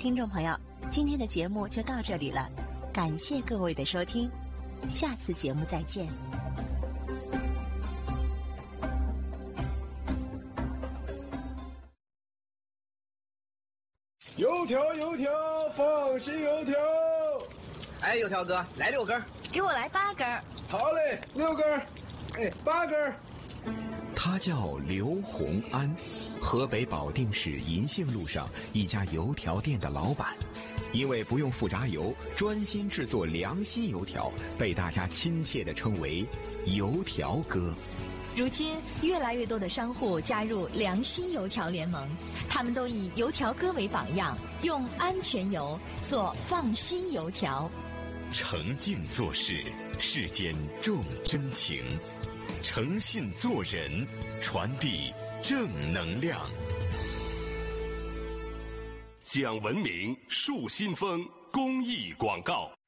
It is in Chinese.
听众朋友，今天的节目就到这里了，感谢各位的收听，下次节目再见。 油条，油条，放心油条。 哎，油条哥，来6根。 给我来8根。 好嘞，6根。哎，8根。 他叫刘洪安，河北保定市银杏路上一家油条店的老板。因为不用复炸油，专心制作良心油条，被大家亲切地称为油条哥。 如今越来越多的商户加入良心油条联盟，他们都以油条哥为榜样，用安全油做放心油条。 诚敬做事，世间重真情；诚信做人，传递正能量。讲文明树新风公益广告。